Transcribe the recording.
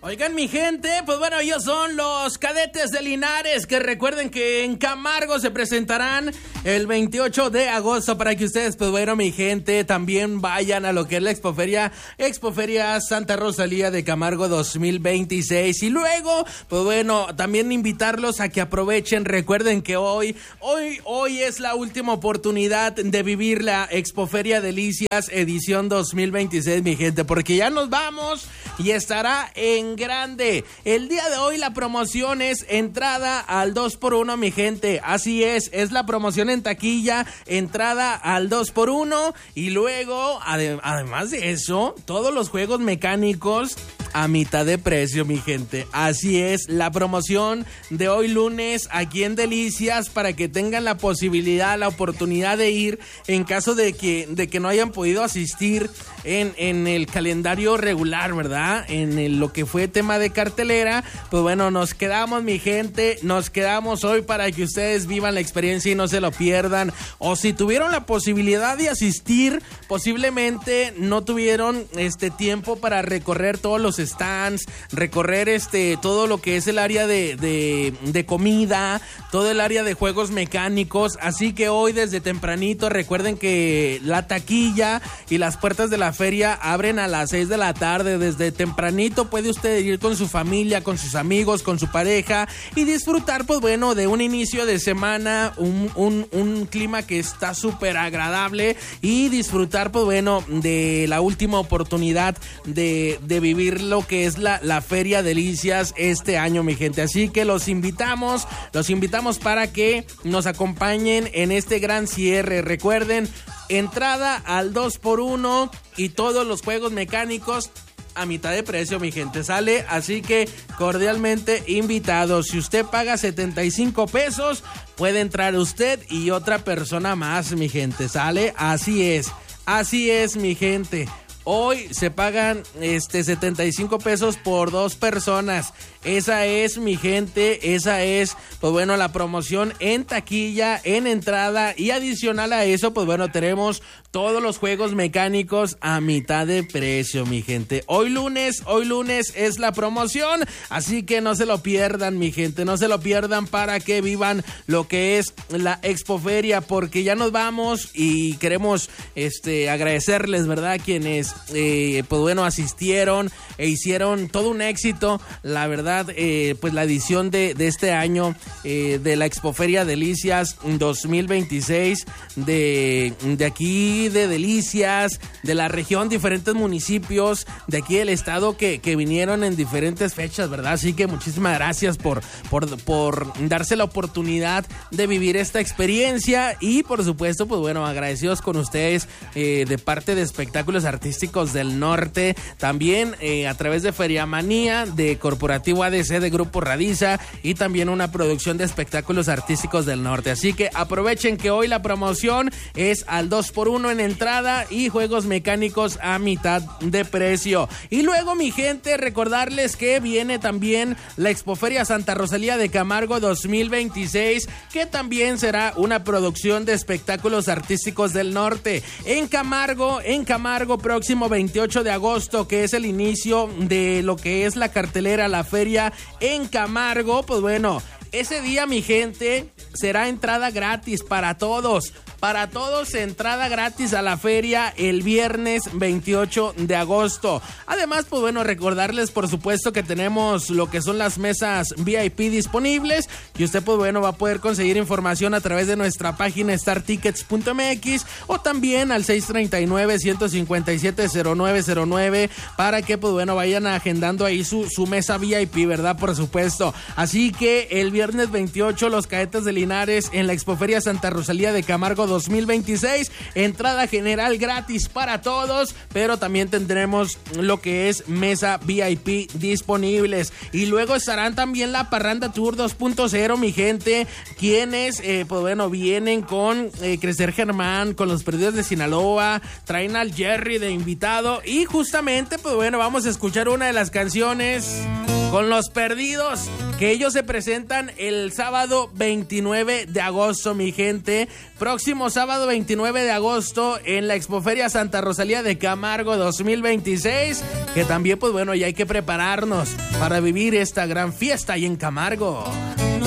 Oigan, mi gente, pues bueno, ellos son los Cadetes de Linares, que recuerden que en Camargo se presentarán el 28 de agosto para que ustedes, pues bueno, mi gente, también vayan a lo que es la Expoferia Santa Rosalía de Camargo 2026. Y luego, pues bueno, también invitarlos a que aprovechen. Recuerden que hoy es la última oportunidad de vivir la Expoferia Delicias edición 2026, mi gente, porque ya nos vamos y estará en grande. El día de hoy la promoción es entrada al 2x1, mi gente. Así es la promoción en taquilla, entrada al 2x1 y luego, además de eso, todos los juegos mecánicos a mitad de precio, mi gente. Así es, la promoción de hoy lunes aquí en Delicias para que tengan la posibilidad, la oportunidad de ir en caso de que no hayan podido asistir en el calendario regular, ¿verdad? En lo que fue tema de cartelera, pues bueno, nos quedamos, mi gente, nos quedamos hoy para que ustedes vivan la experiencia y no se lo pierdan. O si tuvieron la posibilidad de asistir, posiblemente no tuvieron tiempo para recorrer todos los stands, recorrer todo lo que es el área de comida, todo el área de juegos mecánicos. Así que hoy desde tempranito, recuerden que la taquilla y las puertas de la feria abren a las 6 de la tarde. Desde tempranito puede usted ir con su familia, con sus amigos, con su pareja y disfrutar, pues bueno, de un inicio de semana, un clima que está súper agradable y disfrutar, pues bueno, de la última oportunidad de vivir lo que es la Feria Delicias este año, mi gente. Así que los invitamos para que nos acompañen en este gran cierre. Recuerden, entrada al 2x1 y todos los juegos mecánicos a mitad de precio, mi gente, sale, así que cordialmente invitados. Si usted paga 75 pesos, puede entrar usted y otra persona más, mi gente, sale, así es, mi gente. Hoy se pagan 75 pesos por 2 personas. Esa es, mi gente, esa es, pues bueno, la promoción en taquilla, en entrada, y adicional a eso, pues bueno, tenemos todos los juegos mecánicos a mitad de precio, mi gente. Hoy lunes es la promoción, así que no se lo pierdan, mi gente, no se lo pierdan para que vivan lo que es la Expoferia, porque ya nos vamos y queremos agradecerles, ¿verdad? Quienes, pues bueno, asistieron e hicieron todo un éxito, la verdad. Pues la edición de este año de la Expoferia Delicias 2026 de aquí de Delicias, de la región, diferentes municipios de aquí del estado que vinieron en diferentes fechas, ¿verdad? Así que muchísimas gracias por darse la oportunidad de vivir esta experiencia y por supuesto, pues bueno, agradecidos con ustedes de parte de Espectáculos Artísticos del Norte, también a través de Feriamanía, de Corporativo ADC, de Grupo Radiza y también una producción de Espectáculos Artísticos del Norte. Así que aprovechen que hoy la promoción es al 2x1 en entrada y juegos mecánicos a mitad de precio. Y luego, mi gente, recordarles que viene también la Expoferia Santa Rosalía de Camargo 2026, que también será una producción de Espectáculos Artísticos del Norte. En Camargo, próximo 28 de agosto, que es el inicio de lo que es la cartelera, la feria en Camargo, pues bueno, ese día, mi gente, será entrada gratis para todos. Para todos, entrada gratis a la feria el viernes 28 de agosto. Además, pues bueno, recordarles, por supuesto, que tenemos lo que son las mesas VIP disponibles, que usted, pues bueno, va a poder conseguir información a través de nuestra página startickets.mx o también al 639-157-0909 para que, pues bueno, vayan agendando ahí su mesa VIP, ¿verdad? Por supuesto. Así que el viernes 28, los Cadetes de Linares en la Expoferia Santa Rosalía de Camargo 2026, entrada general gratis para todos, pero también tendremos lo que es mesa VIP disponibles. Y luego estarán también la Parranda Tour 2.0, mi gente, quienes pues bueno, vienen con Crecer Germán, con Los Perdidos de Sinaloa, traen al Jerry de invitado y justamente, pues bueno, vamos a escuchar una de las canciones con Los Perdidos, que ellos se presentan el sábado 29 de agosto, mi gente. Próximo sábado 29 de agosto en la Expoferia Santa Rosalía de Camargo 2026, que también pues bueno, ya hay que prepararnos para vivir esta gran fiesta ahí en Camargo.